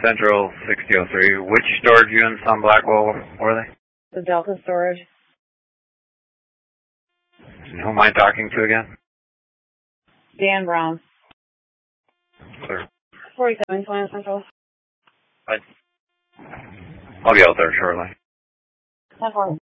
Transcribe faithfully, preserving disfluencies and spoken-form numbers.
Central sixty oh three. Which storage units on Blackwell were they? The Delta storage. And who am I talking to again? Dan Brown. Sir. forty-seven twenty Central. I'll be out there shortly. ten four.